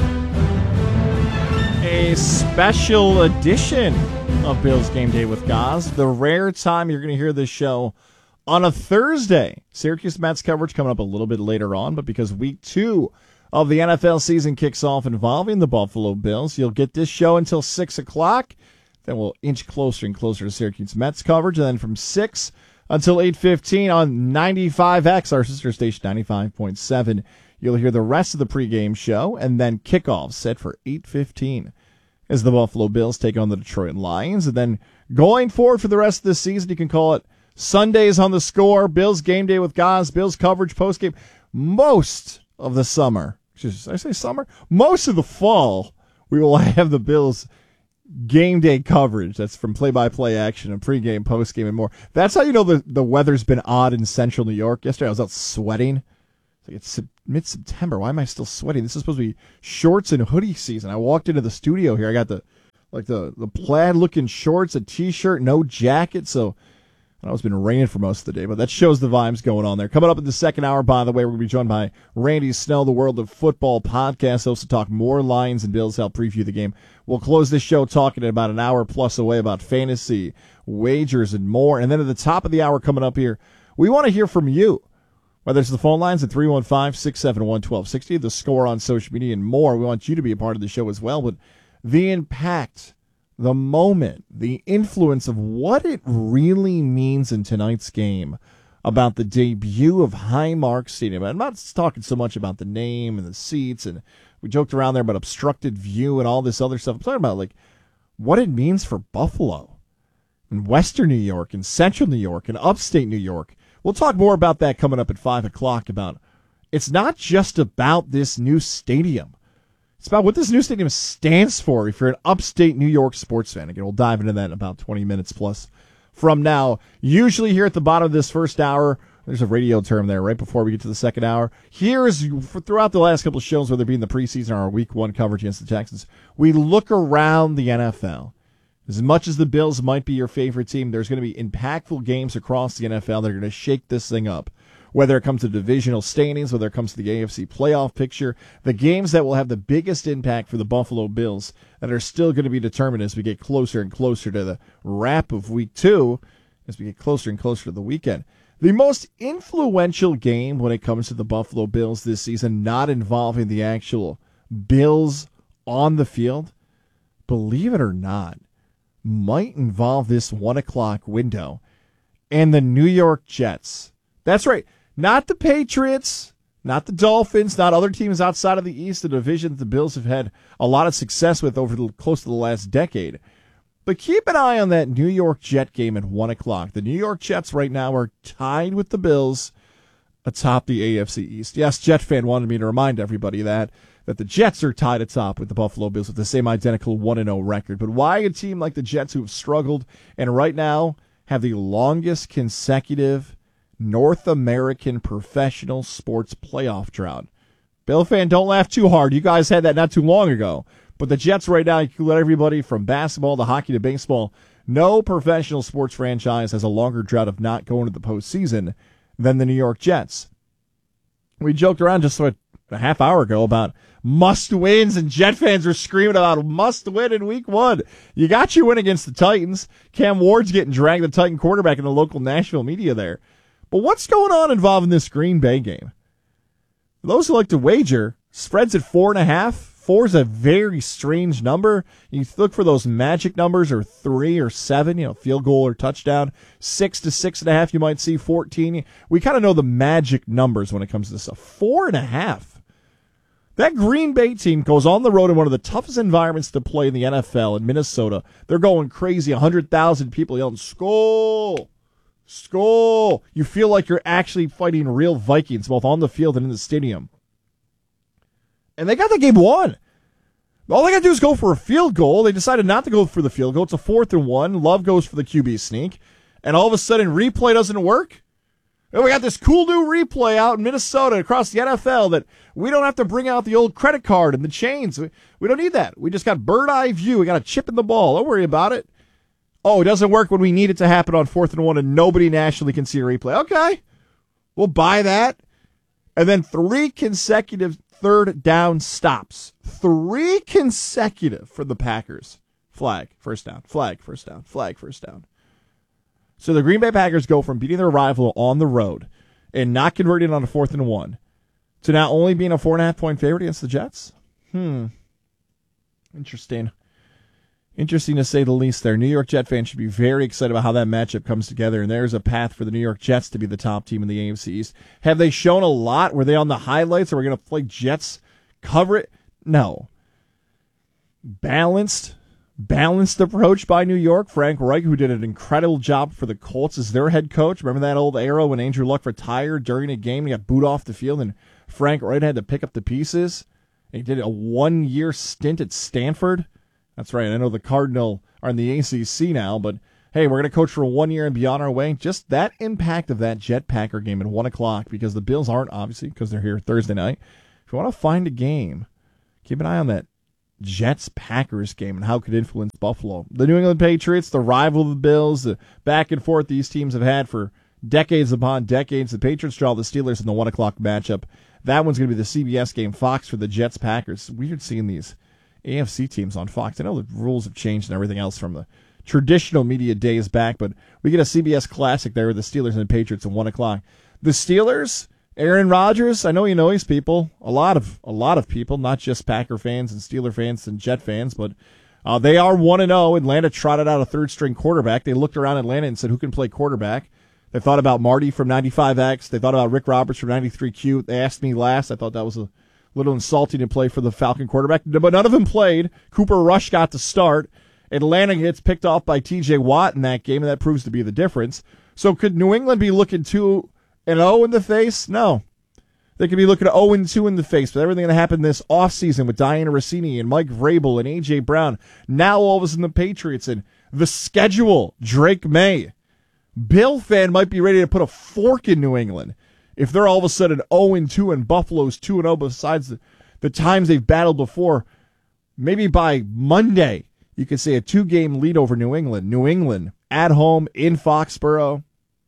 A special edition of Bills Game Day with Goz. The rare time you're going to hear this show on a Thursday. Syracuse Mets coverage coming up a little bit later on, but because week two of the N F L season kicks off involving the Buffalo Bills, you'll get this show until six o'clock. Then we'll inch closer and closer to Syracuse Mets coverage. And then from six until eight fifteen on ninety-five X, our sister station ninety-five point seven, you'll hear the rest of the pregame show. And then kickoff set for eight fifteen as the Buffalo Bills take on the Detroit Lions. And then going forward for the rest of the season, you can call it Sundays on the Score, Bills Game Day with Goz, Bills coverage postgame. most of the summer, did I say summer? Most of the fall, we will have the Bills game day coverage. That's from play-by-play action and pregame, postgame, and more. That's how you know the, the weather's been odd in central New York. Yesterday I was out sweating. It's like it's mid-September. Why am I still sweating? This is supposed to be shorts and hoodie season. I walked into the studio here. I got the like the, the plaid-looking shorts, a T-shirt, no jacket. So I know it's been raining for most of the day, but that shows the vibes going on there. Coming up in the second hour, by the way, we're going to be joined by Randy Snell, the World of Football podcast host, to talk more Lions and Bills, help preview the game. We'll close this show talking about an hour plus away about fantasy, wagers, and more. And then at the top of the hour coming up here, we want to hear from you. Whether it's the phone lines at three one five, six seven one, one two six zero, the score on social media, and more. We want you to be a part of the show as well. But the impact, the moment, the influence of what it really means in tonight's game about the debut of Highmark Stadium. I'm not talking so much about the name and the seats, and we joked around there about obstructed view and all this other stuff. I'm talking about like what it means for Buffalo and Western New York and Central New York and Upstate New York. We'll talk more about that coming up at five o'clock. About it's not just about this new stadium. It's about what this new stadium stands for if you're an upstate New York sports fan. Again, we'll dive into that in about twenty minutes plus from now. Usually here at the bottom of this first hour, there's a radio term there right before we get to the second hour. Here is, throughout the last couple of shows, whether it be in the preseason or our week one coverage against the Texans, we look around the N F L. As much as the Bills might be your favorite team, there's going to be impactful games across the N F L that are going to shake this thing up. Whether it comes to divisional standings, whether it comes to the A F C playoff picture, the games that will have the biggest impact for the Buffalo Bills that are still going to be determined as we get closer and closer to the wrap of week two, as we get closer and closer to the weekend. The most influential game when it comes to the Buffalo Bills this season, not involving the actual Bills on the field, believe it or not, might involve this one o'clock window and the New York Jets. That's right. Not the Patriots, not the Dolphins, not other teams outside of the East, the division that the Bills have had a lot of success with over the, close to the last decade. But keep an eye on that New York Jet game at one o'clock. The New York Jets right now are tied with the Bills atop the A F C East. Yes, Jet fan wanted me to remind everybody that, that the Jets are tied atop with the Buffalo Bills with the same identical one and oh record. But why a team like the Jets who have struggled and right now have the longest consecutive North American professional sports playoff drought? Bill fan, don't laugh too hard. You guys had that not too long ago. But the Jets right now, you can let everybody from basketball to hockey to baseball, no professional sports franchise has a longer drought of not going to the postseason than the New York Jets. We joked around just a half hour ago about must-wins, and Jet fans are screaming about must-win in week one. You got your win against the Titans. Cam Ward's getting dragged, the Titan quarterback, in the local Nashville media there. But what's going on involving this Green Bay game? For those who like to wager, spreads at four and a half. Four is a very strange number. You look for those magic numbers, or three or seven, you know, field goal or touchdown. Six to six and a half, you might see fourteen. We kind of know the magic numbers when it comes to this stuff. Four and a half. That Green Bay team goes on the road in one of the toughest environments to play in the N F L in Minnesota. They're going crazy. one hundred thousand people yelling, "Skol! Skol!" You feel like you're actually fighting real Vikings, both on the field and in the stadium. And they got the game won. All they got to do is go for a field goal. They decided not to go for the field goal. It's a fourth and one. Love goes for the Q B sneak. And all of a sudden, replay doesn't work. And we got this cool new replay out in Minnesota across the N F L that we don't have to bring out the old credit card and the chains. We, we don't need that. We just got bird-eye view. We got a chip in the ball. Don't worry about it. Oh, it doesn't work when we need it to happen on fourth and one and nobody nationally can see a replay. Okay, we'll buy that. And then three consecutive third down stops. Three consecutive for the Packers. Flag, first down, flag, first down, flag, first down. So the Green Bay Packers go from beating their rival on the road and not converting on a fourth and one to now only being a four and a half point favorite against the Jets. Hmm. Interesting. Interesting to say the least there. New York Jet fans should be very excited about how that matchup comes together, and there's a path for the New York Jets to be the top team in the A F C East. Have they shown a lot? Were they on the highlights? Are we going to play Jets cover it? No. Balanced, balanced approach by New York. Frank Reich, who did an incredible job for the Colts as their head coach. Remember that old era when Andrew Luck retired during a game and he got booed off the field and Frank Reich had to pick up the pieces? He did a one-year stint at Stanford. That's right. I know the Cardinal are in the A C C now, but hey, we're going to coach for one year and be on our way. Just that impact of that Jet Packer game at one o'clock, because the Bills aren't, obviously, because they're here Thursday night. If you want to find a game, keep an eye on that Jets-Packers game and how it could influence Buffalo. The New England Patriots, the rival of the Bills, the back and forth these teams have had for decades upon decades. The Patriots draw the Steelers in the one o'clock matchup. That one's going to be the C B S game, Fox for the Jets-Packers. It's weird seeing these A F C teams on Fox. I know the rules have changed and everything else from the traditional media days back, but we get a C B S classic there with the Steelers and the Patriots at one o'clock. The Steelers, Aaron Rodgers, I know he annoys people, a lot of a lot of people, not just Packer fans and Steeler fans and Jet fans, but uh, they are one and oh. Atlanta trotted out a third-string quarterback. They looked around Atlanta and said, who can play quarterback? They thought about Marty from ninety-five X. They thought about Rick Roberts from ninety-three Q. They asked me last. I thought that was a little insulting to play for the Falcon quarterback, but none of them played. Cooper Rush got to start. Atlanta gets picked off by T J Watt in that game, and that proves to be the difference. So could New England be looking two and oh in the face? No. They could be looking at oh and two in the face with everything that happened this offseason with Diana Rossini and Mike Vrabel and A J. Brown. Now all of a sudden the Patriots and the schedule, Drake May. Bill fan might be ready to put a fork in New England if they're all of a sudden oh and two and Buffalo's two and oh besides the, the times they've battled before. Maybe by Monday you could say a two-game lead over New England. New England at home in Foxborough.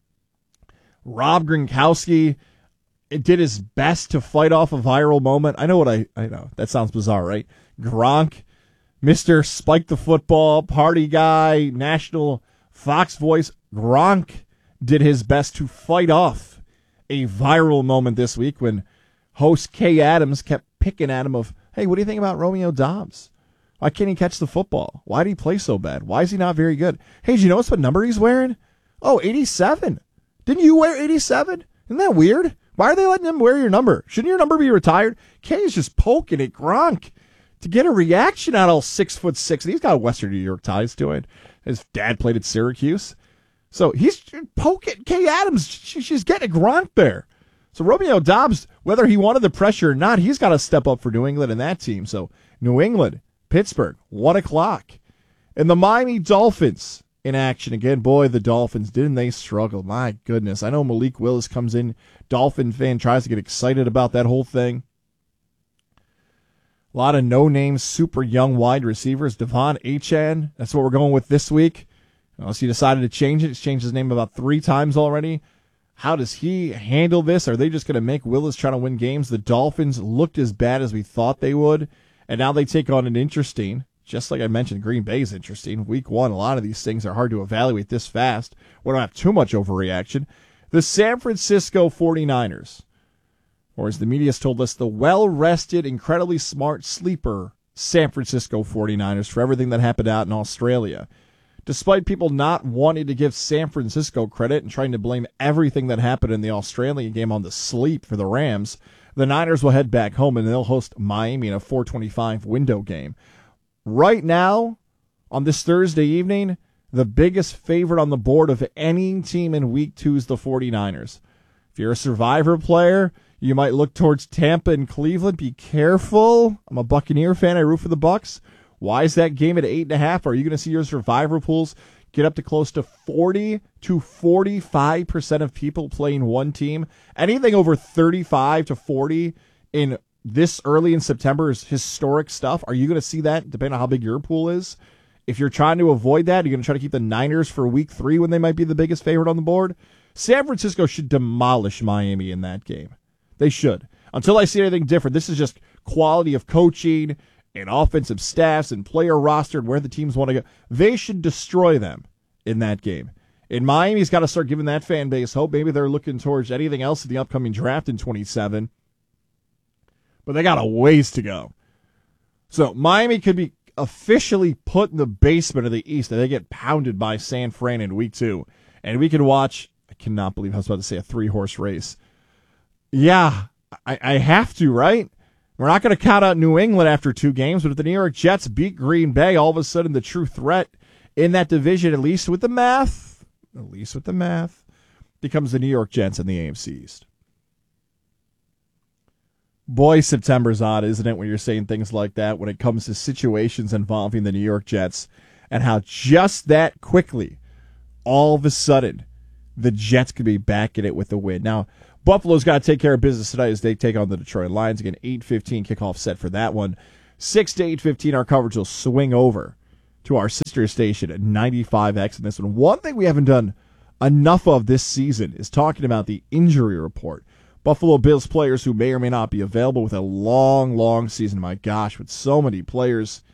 Rob Gronkowski did his best to fight off a viral moment. I know what I, I know. That sounds bizarre, right? Gronk, Mister Spike the Football, party guy, national Fox voice. Gronk did his best to fight off a viral moment this week when host Kay Adams kept picking at him of, hey, what do you think about Romeo Doubs? Why can't he catch the football? Why did he play so bad? Why is he not very good? Hey, did you notice what number he's wearing? Oh, eighty-seven. Didn't you wear eighty-seven? Isn't that weird? Why are they letting him wear your number? Shouldn't your number be retired? Kay is just poking at Gronk to get a reaction out of all six foot six. And he's got Western New York ties to it. His dad played at Syracuse. So he's poking Kay Adams. She, she's getting a Gronk there. So Romeo Doubs, whether he wanted the pressure or not, he's got to step up for New England in that team. So New England, Pittsburgh, one o'clock. And the Miami Dolphins in action again. Boy, the Dolphins, didn't they struggle? My goodness. I know Malik Willis comes in. Dolphin fan tries to get excited about that whole thing. A lot of no-name, super young wide receivers. Devon Achane, that's what we're going with this week. Unless he decided to change it. He's changed his name about three times already. How does he handle this? Are they just going to make Willis try to win games? The Dolphins looked as bad as we thought they would, and now they take on an interesting, just like I mentioned, Green Bay is interesting. Week one, a lot of these things are hard to evaluate this fast. We don't have too much overreaction. The San Francisco forty-niners, or as the media has told us, the well-rested, incredibly smart sleeper San Francisco forty-niners for everything that happened out in Australia. Despite people not wanting to give San Francisco credit and trying to blame everything that happened in the Australian game on the sleep for the Rams, the Niners will head back home and they'll host Miami in a four twenty-five window game. Right now, on this Thursday evening, the biggest favorite on the board of any team in Week two is the forty-niners. If you're a Survivor player, you might look towards Tampa and Cleveland. Be careful. I'm a Buccaneer fan. I root for the Bucs. Why is that game at eight and a half? Are you going to see your Survivor pools get up to close to forty to forty-five percent of people playing one team? Anything over thirty-five to forty in this early in September is historic stuff. Are you going to see that depending on how big your pool is? If you're trying to avoid that, you're going to try to keep the Niners for week three when they might be the biggest favorite on the board. San Francisco should demolish Miami in that game. They should. Until I see anything different, this is just quality of coaching and offensive staffs and player roster and where the teams want to go. They should destroy them in that game. And Miami's got to start giving that fan base hope. Maybe they're looking towards anything else in the upcoming draft in twenty-seven. But they got a ways to go. So Miami could be officially put in the basement of the East, and they get pounded by San Fran in week two. And we can watch, I cannot believe I was about to say a three-horse race. Yeah, I, I have to, right? We're not going to count out New England after two games, but if the New York Jets beat Green Bay, all of a sudden the true threat in that division, at least with the math, at least with the math, becomes the New York Jets in the A F C East. Boy, September's odd, isn't it, when you're saying things like that when it comes to situations involving the New York Jets and how just that quickly, all of a sudden, the Jets could be back in it with the win. Now, Buffalo's got to take care of business tonight as they take on the Detroit Lions. Again, eight fifteen kickoff set for that one. six to eight fifteen, our coverage will swing over to our sister station at ninety-five X in this one. One thing we haven't done enough of this season is talking about the injury report. Buffalo Bills players who may or may not be available with a long, long season. My gosh, with so many players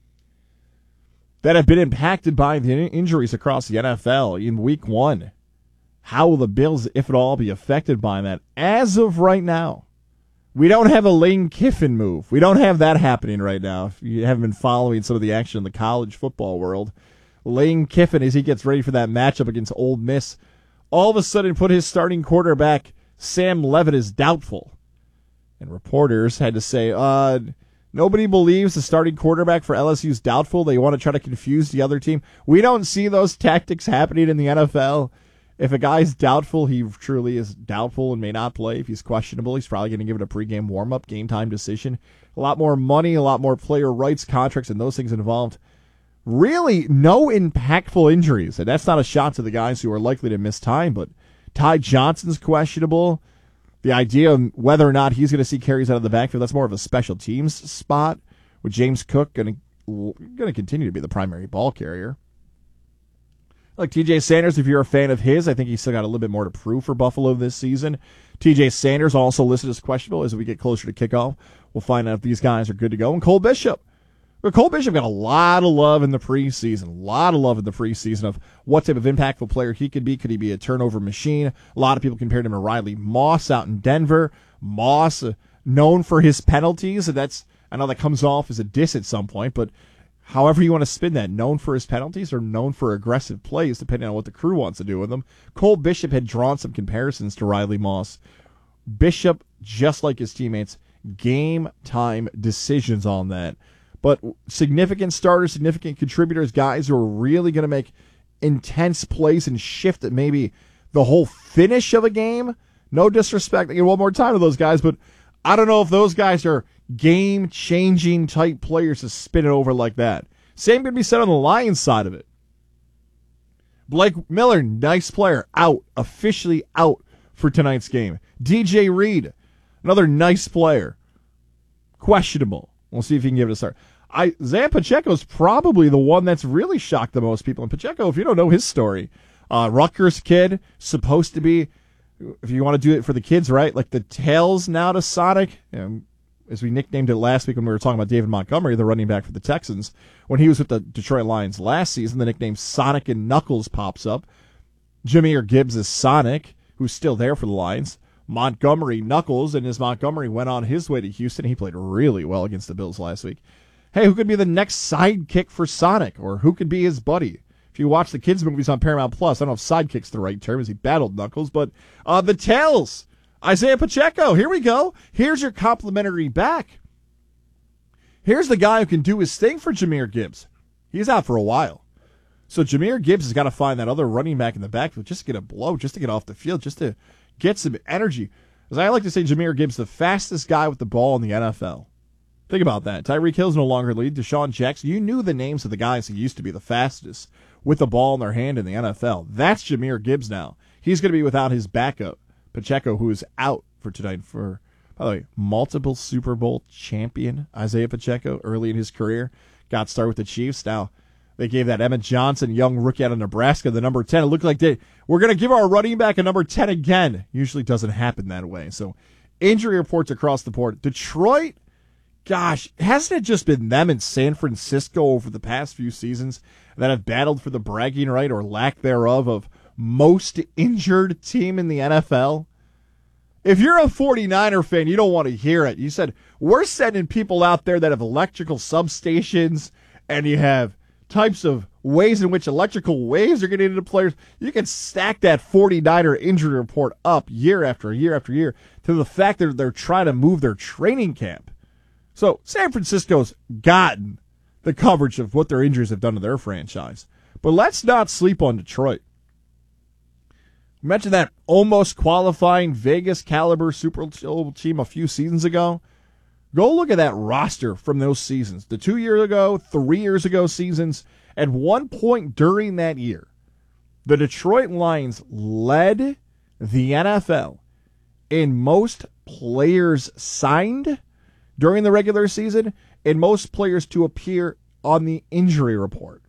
that have been impacted by the injuries across the N F L in week one. How will the Bills, if at all, be affected by that? As of right now, we don't have a Lane Kiffin move. We don't have that happening right now. If you haven't been following some of the action in the college football world, Lane Kiffin, as he gets ready for that matchup against Ole Miss, all of a sudden put his starting quarterback, Sam Levitt, as doubtful. And reporters had to say, uh, nobody believes the starting quarterback for L S U is doubtful. They want to try to confuse the other team. We don't see those tactics happening in the N F L. If a guy's doubtful, he truly is doubtful and may not play. If he's questionable, he's probably going to give it a pregame warm-up, game-time decision. A lot more money, a lot more player rights, contracts, and those things involved. Really, no impactful injuries. And that's not a shot to the guys who are likely to miss time, but Ty Johnson's questionable. The idea of whether or not he's going to see carries out of the backfield, that's more of a special teams spot, with James Cook going to going to continue to be the primary ball carrier. Like T J Sanders, if you're a fan of his, I think he's still got a little bit more to prove for Buffalo this season. T J Sanders also listed as questionable as we get closer to kickoff. We'll find out if these guys are good to go. And Cole Bishop. But Cole Bishop got a lot of love in the preseason. A lot of love in the preseason of what type of impactful player he could be. Could he be a turnover machine? A lot of people compared him to Riley Moss out in Denver. Moss, uh, known for his penalties, and that's, I know that comes off as a diss at some point, but however you want to spin that, known for his penalties or known for aggressive plays, depending on what the crew wants to do with them. Cole Bishop had drawn some comparisons to Riley Moss. Bishop, just like his teammates, game-time decisions on that. But significant starters, significant contributors, guys who are really going to make intense plays and shift maybe the whole finish of a game. No disrespect, again, one more time to those guys, but I don't know if those guys are game-changing type players to spin it over like that. Same can be said on the Lions side of it. Blake Miller, nice player, out, officially out for tonight's game. D J Reed, another nice player, questionable. We'll see if he can give it a start. I, Zan Pacheco's probably the one that's really shocked the most people. And Pacheco, if you don't know his story, uh, Rutgers kid, supposed to be, if you want to do it for the kids, right, like the tails now to Sonic, you know, as we nicknamed it last week when we were talking about David Montgomery, the running back for the Texans. When he was with the Detroit Lions last season, the nickname Sonic and Knuckles pops up. Jahmyr Gibbs is Sonic, who's still there for the Lions. Montgomery Knuckles, and as Montgomery went on his way to Houston, he played really well against the Bills last week. Hey, who could be the next sidekick for Sonic, or who could be his buddy? If you watch the kids' movies on Paramount Plus, I don't know if sidekick's the right term as he battled Knuckles, but uh, the tails, Isaiah Pacheco, here we go. Here's your complimentary back. Here's the guy who can do his thing for Jahmyr Gibbs. He's out for a while. So Jahmyr Gibbs has got to find that other running back in the backfield just to get a blow, just to get off the field, just to get some energy. As I like to say, Jahmyr Gibbs, the fastest guy with the ball in the N F L. Think about that. Tyreek Hill's no longer lead. Deshaun Jackson. You knew the names of the guys who used to be the fastest with the ball in their hand in the N F L. That's Jahmyr Gibbs now. He's going to be without his backup, Pacheco, who is out for tonight for, by the way, multiple Super Bowl champion Isaiah Pacheco early in his career. Got started with the Chiefs. Now, they gave that Emmett Johnson, young rookie out of Nebraska, the number ten. It looked like they we're going to give our running back a number ten again. Usually doesn't happen that way. So, injury reports across the board. Detroit, gosh, hasn't it just been them and San Francisco over the past few seasons that have battled for the bragging right or lack thereof of most injured team in the N F L? If you're a 49er fan, you don't want to hear it. You said, we're sending people out there that have electrical substations, and you have types of ways in which electrical waves are getting into players. You can stack that 49er injury report up year after year after year to the fact that they're trying to move their training camp So San Francisco's gotten the coverage of what their injuries have done to their franchise. But let's not sleep on Detroit. We mentioned that almost qualifying Vegas caliber Super Bowl team a few seasons ago. Go look at that roster from those seasons. The two years ago, three years ago seasons. At one point during that year, the Detroit Lions led the N F L in most players signed during the regular season and most players to appear on the injury report.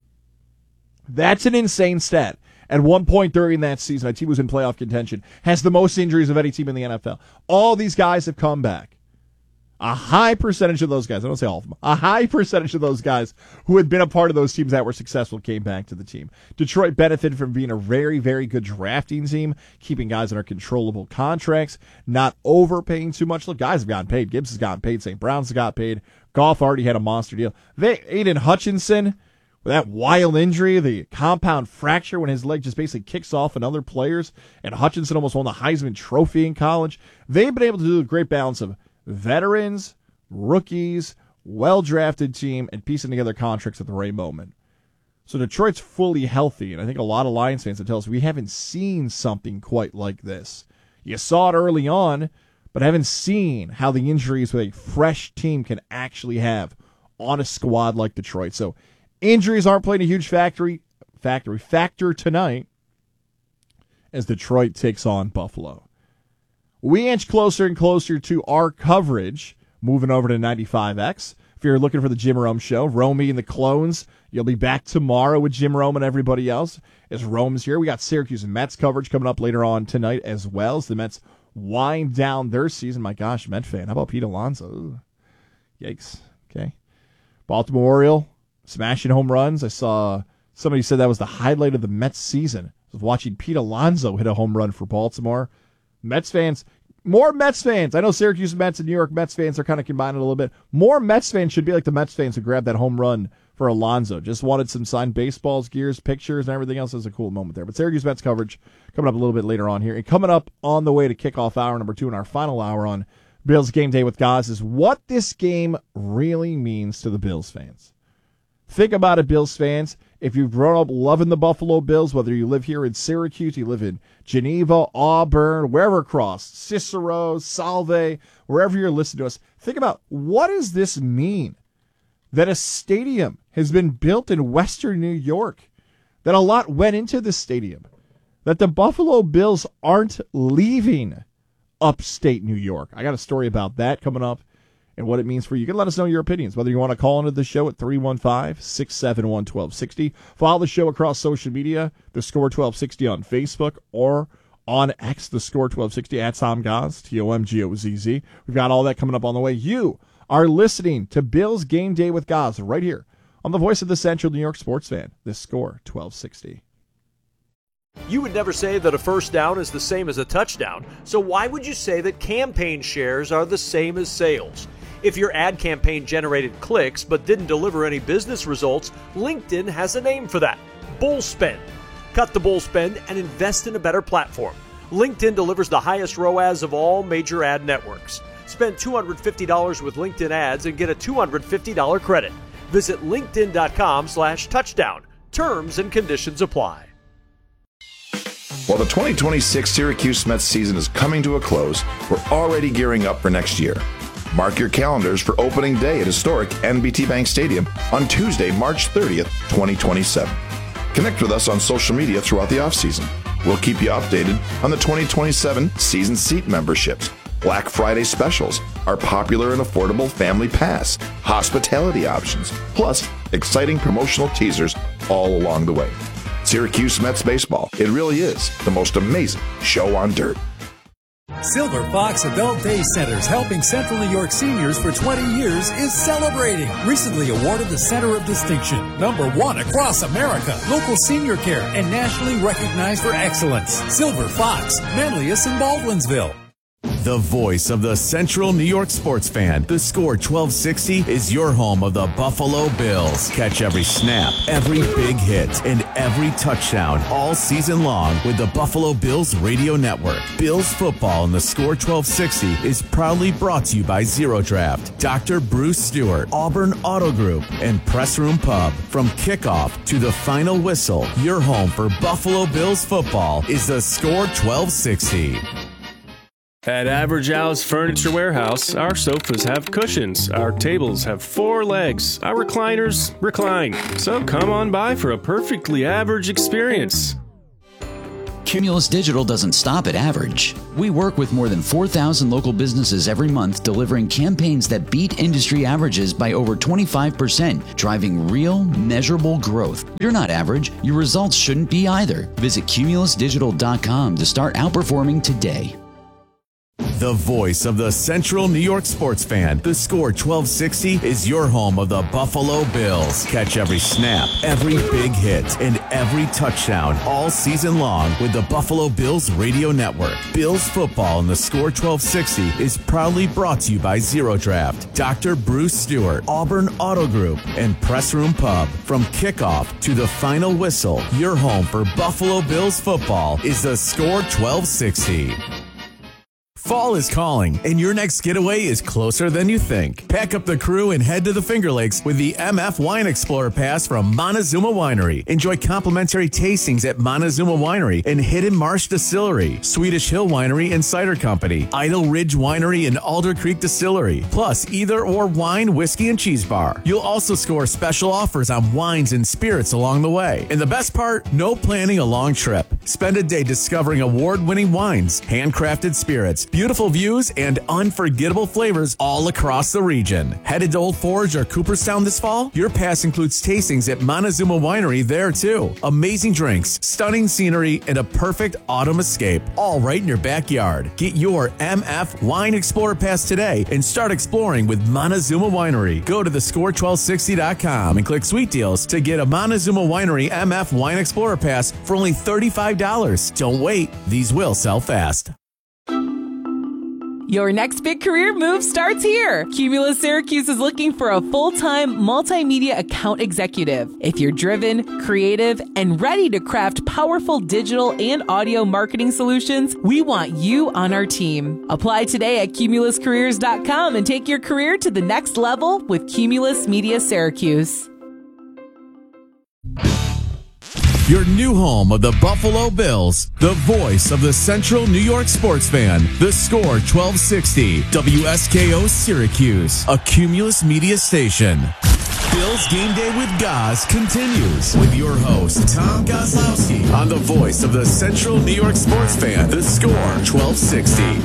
That's an insane stat. At one point during that season, a team was in playoff contention, has the most injuries of any team in the N F L. All these guys have come back. A high percentage of those guys, I don't say all of them, a high percentage of those guys who had been a part of those teams that were successful came back to the team. Detroit benefited from being a very, very good drafting team, keeping guys in our controllable contracts, not overpaying too much. Look, guys have gotten paid. Gibbs has gotten paid. Saint Brown's got paid. Goff already had a monster deal. They, Aiden Hutchinson, with that wild injury, the compound fracture when his leg just basically kicks off on other players, and Hutchinson almost won the Heisman Trophy in college. They've been able to do a great balance of veterans, rookies, well-drafted team, and piecing together contracts at the right moment. So Detroit's fully healthy, and I think a lot of Lions fans would tell us we haven't seen something quite like this. You saw it early on, but haven't seen how the injuries with a fresh team can actually have on a squad like Detroit. So injuries aren't playing a huge factory, factory factor tonight as Detroit takes on Buffalo. We inch closer and closer to our coverage, moving over to ninety-five X. If you're looking for the Jim Rome Show, Romy and the Clones, you'll be back tomorrow with Jim Rome and everybody else as Rome's here. We got Syracuse and Mets coverage coming up later on tonight as well as the Mets wind down their season. My gosh, Met fan. How about Pete Alonso? Ooh. Yikes. Okay. Baltimore Oriole smashing home runs. I saw somebody said that was the highlight of the Mets season. I was watching Pete Alonso hit a home run for Baltimore. Mets fans, more Mets fans. I know Syracuse Mets and New York Mets fans are kind of combined a little bit. More Mets fans should be like the Mets fans who grabbed that home run for Alonso. Just wanted some signed baseballs, gears, pictures, and everything else. It was a cool moment there. But Syracuse Mets coverage coming up a little bit later on here. And coming up on the way to kickoff hour number two in our final hour on Bills Game Day with Goz is what this game really means to the Bills fans. Think about it, Bills fans. If you've grown up loving the Buffalo Bills, whether you live here in Syracuse, you live in Geneva, Auburn, wherever across, Cicero, Salve, wherever you're listening to us, think about what does this mean that a stadium has been built in Western New York, that a lot went into the stadium, that the Buffalo Bills aren't leaving upstate New York. I got a story about that coming up and what it means for you. You can let us know your opinions, whether you want to call into the show at three one five, six seven one, one two six zero. Follow the show across social media, The Score twelve sixty on Facebook, or on X, The Score twelve sixty, at Tom Goz, T O M G O Z Z. We've got all that coming up on the way. You are listening to Bills Game Day with Goz right here on the voice of the Central New York sports fan, The Score twelve sixty. You would never say that a first down is the same as a touchdown, so why would you say that campaign shares are the same as sales? If your ad campaign generated clicks but didn't deliver any business results, LinkedIn has a name for that: bull spend. Cut the bull spend and invest in a better platform. LinkedIn delivers the highest R O A S of all major ad networks. Spend two hundred fifty dollars with LinkedIn ads and get a two hundred fifty dollars credit. Visit linkedin.com slash touchdown. Terms and conditions apply. While the twenty twenty-six Syracuse Mets season is coming to a close, we're already gearing up for next year. Mark your calendars for opening day at historic N B T Bank Stadium on Tuesday, March thirtieth, twenty twenty-seven. Connect with us on social media throughout the offseason. We'll keep you updated on the twenty twenty-seven season seat memberships, Black Friday specials, our popular and affordable family pass, hospitality options, plus exciting promotional teasers all along the way. Syracuse Mets baseball, it really is the most amazing show on dirt. Silver Fox Adult Day Centers, helping Central New York seniors for twenty years, is celebrating. Recently awarded the Center of Distinction, number one across America, local senior care, and nationally recognized for excellence. Silver Fox, Manlius and Baldwinsville. The voice of the Central New York sports fan. The Score twelve sixty is your home of the Buffalo Bills. Catch every snap, every big hit, and every touchdown all season long with the Buffalo Bills radio network. Bills football in the Score twelve sixty is proudly brought to you by Zero Draft, Doctor Bruce Stewart, Auburn Auto Group, and Press Room Pub. From kickoff to the final whistle, your home for Buffalo Bills football is the Score twelve sixty. At Average Al's Furniture Warehouse, our sofas have cushions, our tables have four legs, our recliners recline. So come on by for a perfectly average experience. Cumulus Digital doesn't stop at average. We work with more than four thousand local businesses every month, delivering campaigns that beat industry averages by over twenty-five percent, driving real, measurable growth. You're not average. Your results shouldn't be either. Visit cumulus digital dot com to start outperforming today. The voice of the Central New York sports fan. The Score twelve sixty is your home of the Buffalo Bills. Catch every snap, every big hit, and every touchdown all season long with the Buffalo Bills radio network. Bills football in the Score twelve sixty is proudly brought to you by Zero Draft, Doctor Bruce Stewart, Auburn Auto Group, and Press Room Pub. From kickoff to the final whistle, your home for Buffalo Bills football is the Score twelve sixty. Fall is calling, and your next getaway is closer than you think. Pack up the crew and head to the Finger Lakes with the M F Wine Explorer Pass from Montezuma Winery. Enjoy complimentary tastings at Montezuma Winery and Hidden Marsh Distillery, Swedish Hill Winery and Cider Company, Idle Ridge Winery and Alder Creek Distillery, plus either or wine, whiskey, and cheese bar. You'll also score special offers on wines and spirits along the way. And the best part, no planning a long trip. Spend a day discovering award-winning wines, handcrafted spirits, beautiful views, and unforgettable flavors all across the region. Headed to Old Forge or Cooperstown this fall? Your pass includes tastings at Montezuma Winery there too. Amazing drinks, stunning scenery, and a perfect autumn escape, all right in your backyard. Get your M F Wine Explorer Pass today and start exploring with Montezuma Winery. Go to the score twelve sixty dot com and click Sweet Deals to get a Montezuma Winery M F Wine Explorer Pass for only thirty-five dollars. Don't wait, these will sell fast. Your next big career move starts here. Cumulus Syracuse is looking for a full-time multimedia account executive. If you're driven, creative, and ready to craft powerful digital and audio marketing solutions, we want you on our team. Apply today at cumulus careers dot com and take your career to the next level with Cumulus Media Syracuse. Your new home of the Buffalo Bills, the voice of the Central New York sports fan, the Score twelve sixty, W S K O Syracuse, a Cumulus Media station. Bills Game Day with Gaz continues with your host, Tom Gazlowski, on the voice of the Central New York sports fan, the Score twelve sixty.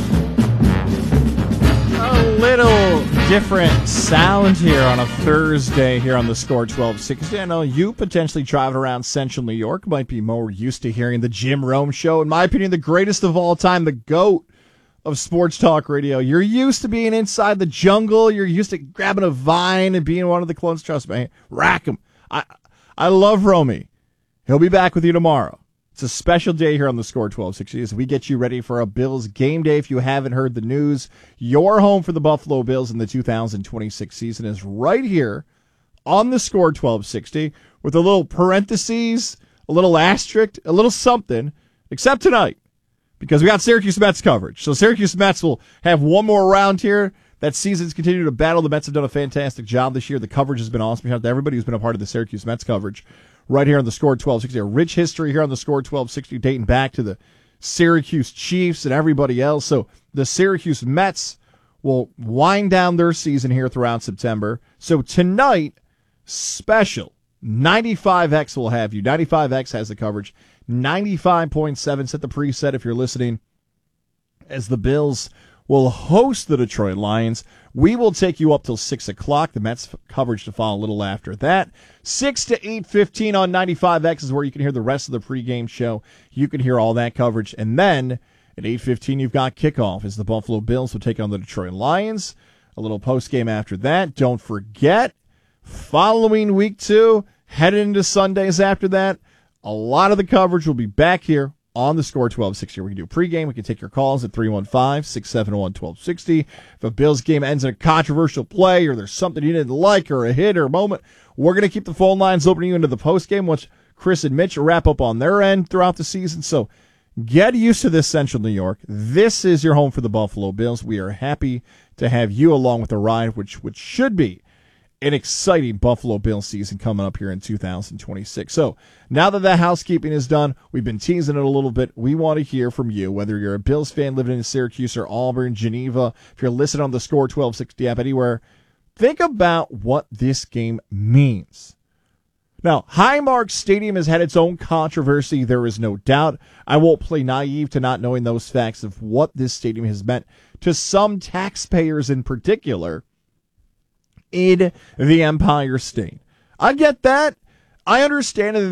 A little different sound here on a Thursday here on the Score twelve sixty. I know you potentially driving around Central New York might be more used to hearing the Jim Rome Show. In my opinion, the greatest of all time, the GOAT of sports talk radio. You're used to being inside the jungle. You're used to grabbing a vine and being one of the clones. Trust me, rack him. I, I love Romy. He'll be back with you tomorrow. It's a special day here on the Score twelve sixty as we get you ready for a Bills game day. If you haven't heard the news, your home for the Buffalo Bills in the two thousand twenty-six season is right here on the Score twelve sixty with a little parentheses, a little asterisk, a little something, except tonight because we got Syracuse Mets coverage. So Syracuse Mets will have one more round here. That season's continued to battle. The Mets have done a fantastic job this year. The coverage has been awesome. Shout out to everybody who's been a part of the Syracuse Mets coverage right here on the Score twelve sixty. A rich history here on the Score twelve sixty dating back to the Syracuse Chiefs and everybody else. So the Syracuse Mets will wind down their season here throughout September. So tonight, special ninety-five X will have you. ninety-five X has the coverage. ninety-five point seven, set the preset if you're listening, as the Bills will host the Detroit Lions. We will take you up till six o'clock. The Mets coverage to follow a little after that. six to eight fifteen on ninety-five X is where you can hear the rest of the pregame show. You can hear all that coverage. And then at eight fifteen, you've got kickoff as the Buffalo Bills will take on the Detroit Lions. A little postgame after that. Don't forget, following week two, headed into Sundays after that, a lot of the coverage will be back here on the Score twelve sixty. We can do pregame. We can take your calls at three one five, six seven one, one two six zero. If a Bills game ends in a controversial play or there's something you didn't like or a hit or a moment, we're going to keep the phone lines open to you into the postgame once Chris and Mitch wrap up on their end throughout the season. So get used to this, Central New York. This is your home for the Buffalo Bills. We are happy to have you along with the ride, which, which should be an exciting Buffalo Bills season coming up here in two thousand twenty-six. So now that that housekeeping is done, we've been teasing it a little bit. We want to hear from you, whether you're a Bills fan living in Syracuse or Auburn, Geneva, if you're listening on the Score twelve sixty app, anywhere. Think about what this game means. Now, Highmark Stadium has had its own controversy, there is no doubt. I won't play naive to not knowing those facts of what this stadium has meant to some taxpayers in particular in the Empire State. I get that. I understand that